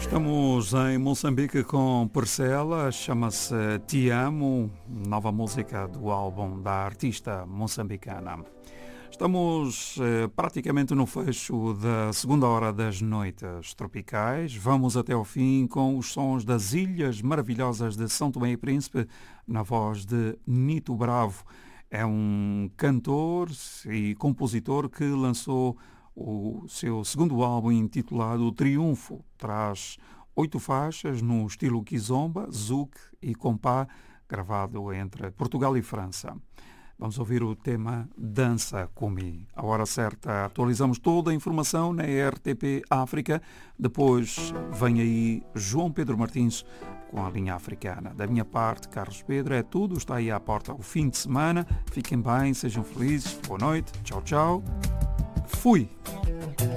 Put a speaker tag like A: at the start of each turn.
A: Estamos em Moçambique com Parcela, chama-se Te Amo, nova música do álbum da artista moçambicana. Estamos praticamente no fecho da segunda hora das noites tropicais. Vamos até ao fim com os sons das Ilhas Maravilhosas de São Tomé e Príncipe, na voz de Nito Bravo. É um cantor e compositor que lançou o seu segundo álbum intitulado Triunfo. Traz 8 faixas no estilo kizomba, zouk e compá, gravado entre Portugal e França. Vamos ouvir o tema Dança Comigo. À hora certa atualizamos toda a informação na RTP África. Depois vem aí João Pedro Martins com a linha africana. Da minha parte, Carlos Pedro, é tudo. Está aí à porta o fim de semana. Fiquem bem, sejam felizes. Boa noite. Tchau, tchau. Fui!